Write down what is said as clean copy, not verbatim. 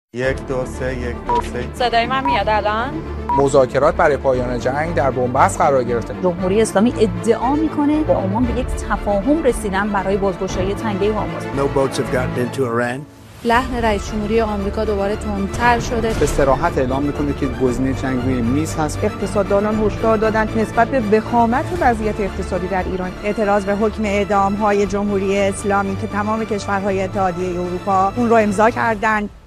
1 2 3 1 2 3. صدای من میاد الان؟ مذاکرات برای پایان جنگ در بنبست قرار گرفته. جمهوری اسلامی ادعا میکنه با عمان به یک تفاهم رسیدن برای بازگشایی تنگه هرمز. No boats have gotten into Iran. لحن رئیس جمهوری آمریکا دوباره تندتر شده. به صراحت اعلام میکنه که گزینه جنگ روی میز هست. اقتصاددانان هشدار دادند نسبت به وخامت وضعیت اقتصادی در ایران اعتراض به حکم اعدام‌های جمهوری اسلامی که تمام کشورهای اتحادیه اروپا اون رو امضا کردند